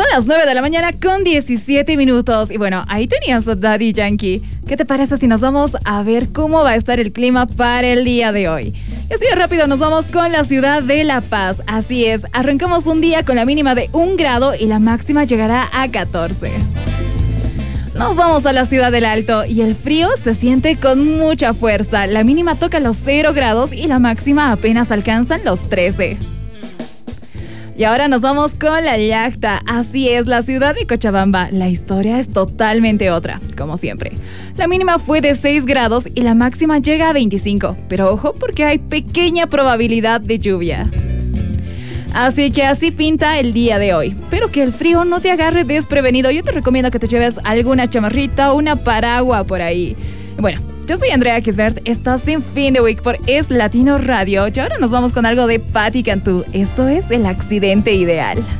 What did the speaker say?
las 9 de la mañana con 17 minutos. Y bueno, ahí tenías a Daddy Yankee. ¿Qué te parece si nos vamos a ver cómo va a estar el clima para el día de hoy? Y así de rápido nos vamos con la ciudad de La Paz. Así es, arrancamos un día con la mínima de 1 grado y la máxima llegará a 14. Nos vamos a la ciudad del Alto y el frío se siente con mucha fuerza. La mínima toca los 0 grados y la máxima apenas alcanzan los 13. Y ahora nos vamos con la Llacta. Así es, la ciudad de Cochabamba. La historia es totalmente otra, como siempre. La mínima fue de 6 grados y la máxima llega a 25. Pero ojo porque hay pequeña probabilidad de lluvia. Así que así pinta el día de hoy. Pero que el frío no te agarre desprevenido. Yo te recomiendo que te lleves alguna chamarrita o una paraguas por ahí. Bueno, yo soy Andrea Kisbert. Estás en Fin de Week por Es Latino Radio. Y ahora nos vamos con algo de Patti Cantú. Esto es El Accidente Ideal.